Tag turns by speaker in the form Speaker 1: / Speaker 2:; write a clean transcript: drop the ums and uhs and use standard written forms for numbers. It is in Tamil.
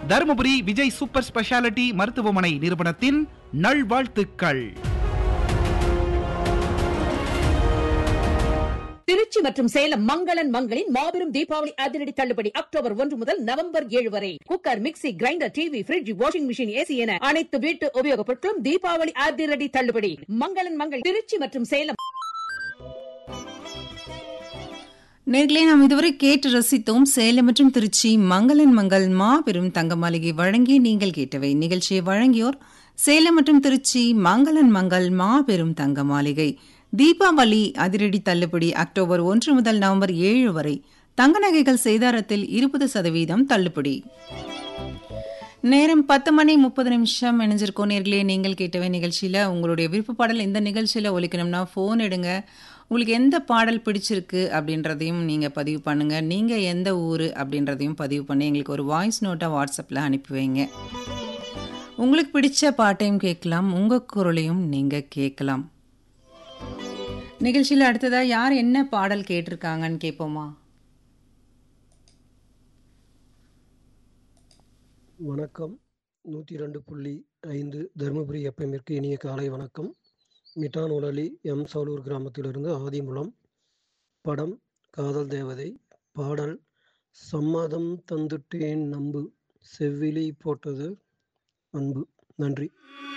Speaker 1: தருமபுரி விஜய் சூப்பர் ஸ்பெஷாலிட்டி மருத்துவமனை நிறுவனத்தின் நல்வாழ்த்துக்கள்.
Speaker 2: திருச்சி மற்றும் சேலம் மங்களன் மங்களின் மாபெரும் தீபாவளி அதிரடி தள்ளுபடி அக்டோபர் 1 முதல் நவம்பர் 7 வரை. Cooker, mixie, grinder, TV, fridge, washing machine, AC என அனைத்து வீட்டு உபயோகப் பொருட்களும் தீபாவளி அதிரடி தள்ளுபடி. மங்களன் மங்கள் திருச்சி மற்றும் சேலம்.
Speaker 3: நேர்களே, நாம் இதுவரை கேட்டு ரசித்தோம் சேலம் மற்றும் திருச்சி மங்களன் மங்கள் மாபெரும் தங்க மாளிகை வழங்கி நீங்கள் கேட்டவை. நிகழ்ச்சியை வழங்கியோர் சேலம் மற்றும் திருச்சி மங்களன் மங்கள் மாபெரும் தங்க மாளிகை. தீபாவளி அதிரடி தள்ளுபடி அக்டோபர் 1 முதல் நவம்பர் 7 வரை. தங்க நகைகள் சேதாரத்தில் 20% தள்ளுபடி. நேரம் 10 மணி 30 நிமிஷம் இணைஞ்சிருக்கோம். நேர்களே, நீங்கள் கேட்டவை நிகழ்ச்சியில் உங்களுடைய விருப்ப பாடல் இந்த நிகழ்ச்சியில் ஒலிக்கணும்னா ஃபோன் எடுங்க. உங்களுக்கு எந்த பாடல் பிடிச்சிருக்கு அப்படின்றதையும் நீங்கள் பதிவு பண்ணுங்கள். நீங்கள் எந்த ஊர் அப்படின்றதையும் பதிவு பண்ணி எங்களுக்கு ஒரு வாய்ஸ் நோட்டாக வாட்ஸ்அப்பில் அனுப்பி வைங்க. உங்களுக்கு பிடிச்ச பாட்டையும் கேட்கலாம், உங்கள் குரலையும் நீங்கள் கேட்கலாம். நிகழ்ச்சியில் அடுத்ததா யார் என்ன பாடல் கேட்டிருக்காங்கன்னு கேட்போமா?
Speaker 4: வணக்கம். 102.5 தருமபுரி எஃப்எம்மிற்கு இனிய காலை வணக்கம். மிட்டான் உலலி எம் சவுலூர் கிராமத்திலிருந்து ஆதிமூலம். படம் காதல் தேவதை. பாடல் சம்மதம் தந்துட்டேன் நம்பு, செவ்விழி போட்டது அன்பு. நன்றி.